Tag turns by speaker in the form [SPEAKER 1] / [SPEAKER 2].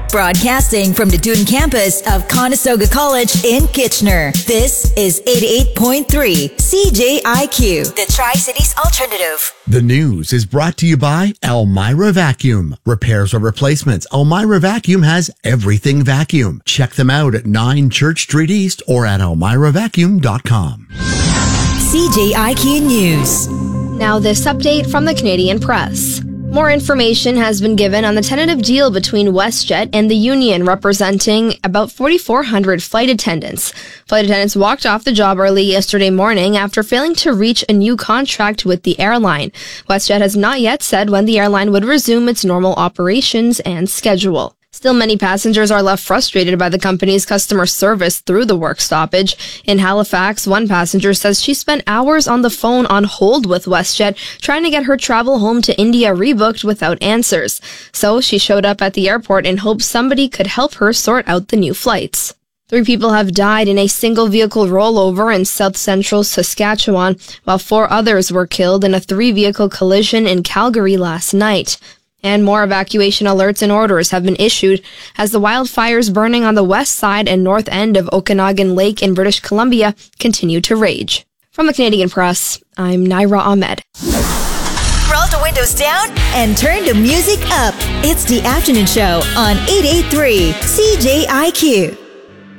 [SPEAKER 1] Broadcasting from the Dune campus of Conestoga College in Kitchener. This is 88.3 CJIQ, the Tri-Cities Alternative.
[SPEAKER 2] The news is brought to you by Elmira Vacuum. Repairs or replacements, Elmira Vacuum has everything vacuum. Check them out at 9 Church Street East or at elmiravacuum.com.
[SPEAKER 1] CJIQ News.
[SPEAKER 3] Now this update from the Canadian Press. More information has been given on the tentative deal between WestJet and the union, representing about 4,400 flight attendants. Flight attendants walked off the job early yesterday morning after failing to reach a new contract with the airline. WestJet has not yet said when the airline would resume its normal operations and schedule. Still, many passengers are left frustrated by the company's customer service through the work stoppage. In Halifax, one passenger says she spent hours on the phone on hold with WestJet trying to get her travel home to India rebooked without answers. So she showed up at the airport in hopes somebody could help her sort out the new flights. 3 people have died in a single vehicle rollover in south-central Saskatchewan, while 4 others were killed in a 3-vehicle collision in Calgary last night. And more evacuation alerts and orders have been issued as the wildfires burning on the west side and north end of Okanagan Lake in British Columbia continue to rage. From the Canadian Press, I'm Naira Ahmed.
[SPEAKER 1] Roll the windows down and turn the music up. It's the afternoon show on 88.3 CJIQ.